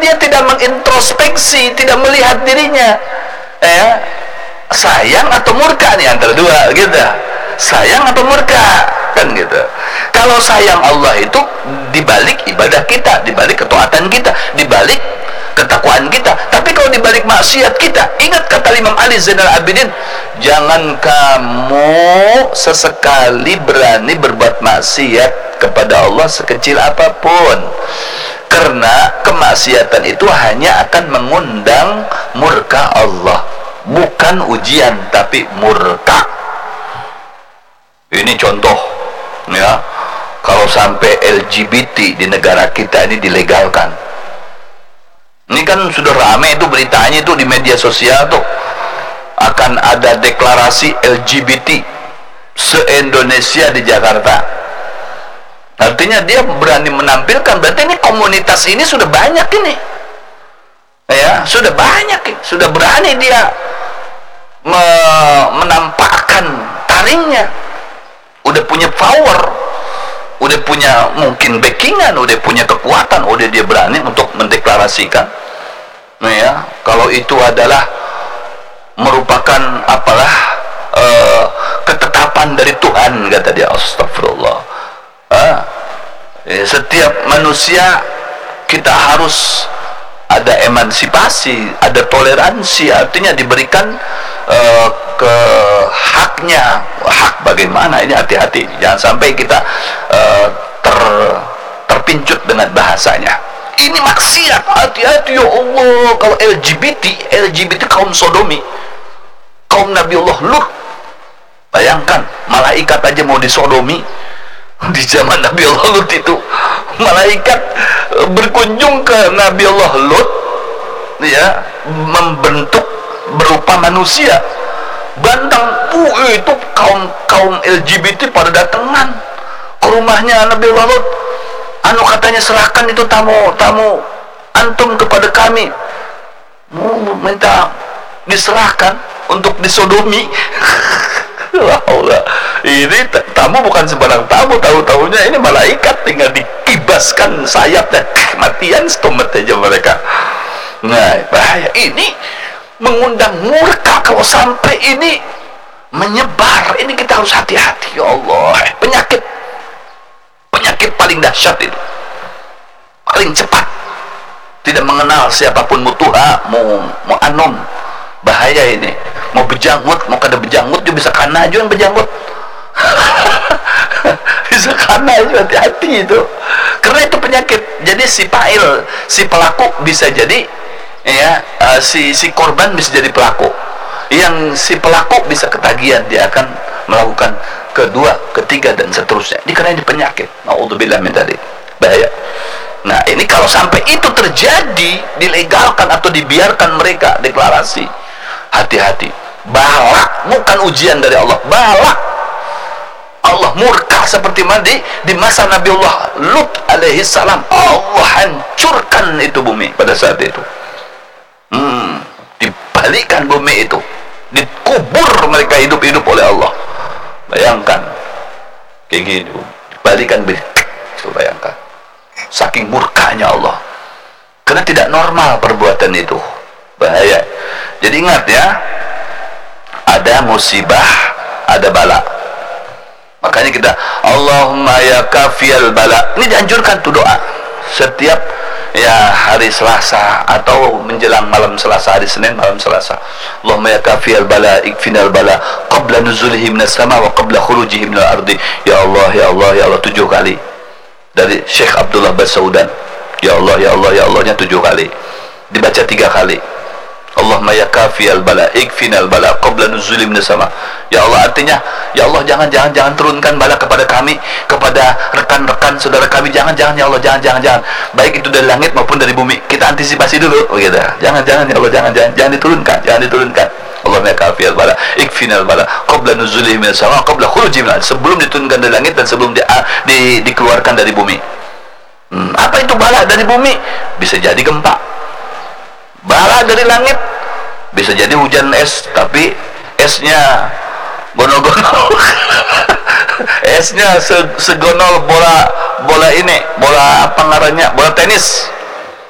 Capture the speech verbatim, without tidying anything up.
dia tidak mengintrospeksi, tidak melihat dirinya, ya, sayang atau murka nih antara dua, gitu. Sayang atau murka, kan gitu. Kalau sayang Allah itu dibalik ibadah kita, dibalik ketaatan kita, dibalik ketakwaan kita. Tapi kalau dibalik maksiat kita, ingat kata Imam Ali Zainal Abidin, jangan kamu sesekali berani berbuat maksiat kepada Allah sekecil apapun, karena kemaksiatan itu hanya akan mengundang murka Allah, bukan ujian tapi murka. Ini contoh, ya, kalau sampai L G B T di negara kita ini dilegalkan. Ini kan sudah rame itu beritanya itu di media sosial tuh, akan ada deklarasi L G B T se-Indonesia di Jakarta. Artinya dia berani menampilkan, berarti ini komunitas ini sudah banyak ini, ya, sudah banyak, sudah berani dia me menampakkan taringnya, udah punya power, udah punya mungkin backingan, udah punya kekuatan, udah dia berani untuk mendeklarasikan, nah, ya, kalau itu adalah merupakan apalah uh, ketetapan dari Tuhan, kata dia. Astagfirullah. uh, ya, setiap manusia kita harus ada emansipasi, ada toleransi, artinya diberikan uh, ke haknya. Hak bagaimana? Ini hati-hati, jangan sampai kita uh, ter terpincut dengan bahasanya. Ini maksiat, hati-hati ya Allah. Kalau L G B T, L G B T kaum sodomi, kaum Nabiullah Lut. Bayangkan, malaikat aja mau disodomi di zaman Nabiullah Lut itu. Malaikat berkunjung ke Nabiullah Lut, ya, membentuk berupa manusia. Bantang, uh, itu kaum kaum L G B T pada datangan ke rumahnya Nabiullah Lut. Anu katanya, serahkan itu tamu tamu antum kepada kami. Mau minta diserahkan untuk disodomi. Allah, ini tamu bukan sembarang tamu, tahu-tahunya ini malaikat, tinggal dikibaskan sayapnya, matian stomet aja mereka. Nah, bahaya. Ini mengundang murka kalau sampai ini menyebar. Ini kita harus hati-hati, ya Allah. Penyakit penyakit paling dahsyat itu, paling cepat, tidak mengenal siapapun, mau tuha, mau mau anom. Bahaya ini. Mau bejanggut, mau kada bejanggut juga bisa kana aja yang bejanggut. Bisa kana aja, hati-hati itu. Karena itu penyakit. Jadi si fa'il, si pelaku bisa jadi, ya, uh, si si korban bisa jadi pelaku. Yang si pelaku bisa ketagihan, dia akan melakukan kedua, ketiga, dan seterusnya. Ini karena ini penyakit. Na'udzubillah min dzalik. Bahaya. Nah, ini kalau sampai itu terjadi, dilegalkan atau dibiarkan mereka deklarasi, hati-hati. Bala, bukan ujian dari Allah, bala. Allah murka seperti mana di, di masa Nabiullah Lut alaihi salam. Allah hancurkan itu bumi pada saat itu. Hmm, dibalikkan bumi itu, dikubur mereka hidup-hidup oleh Allah. Bayangkan kayak gitu, dibalikan. Coba bayangkan, saking murkanya Allah, karena tidak normal perbuatan itu. Bahaya. Jadi ingat ya, ada musibah, ada bala. Makanya kita Allahumma ya kafiyal bala. Ini dianjurkan tuh doa setiap, ya, hari Selasa atau menjelang malam Selasa, hari Senin malam Selasa. Allahumma ya kafiyal bala ikfinal bala qabla nuzulihi minas sama wa qabla khurujihi minal ardi. Ya Allah, ya Allah, ya Allah, tujuh kali. Dari Syekh Abdullah Basaudan. Ya Allah, ya Allah, ya Allahnya tujuh kali. Dibaca tiga kali. Allahumma ya kafiyal bala ikfinal bala qabla nuzuli minas sama. Ya Allah, artinya, ya Allah, jangan jangan jangan turunkan bala kepada kami, kepada rekan-rekan saudara kami. Jangan jangan ya Allah, jangan jangan jangan. Baik itu dari langit maupun dari bumi. Kita antisipasi dulu, begitu. Jangan jangan ya Allah, jangan jangan jangan diturunkan, jangan diturunkan. Allahumma ya kafiyal bala ikfinal bala qabla nuzuli minas sama qabla khuruji minal, sebelum diturunkan dari langit dan sebelum di, di, dikeluarkan dari bumi. Hmm, apa itu bala dari bumi? Bisa jadi gempa. Bala dari langit bisa jadi hujan es, tapi esnya gonol-gonol. Esnya se segonol bola bola ini, bola apa ngarannya, bola tenis.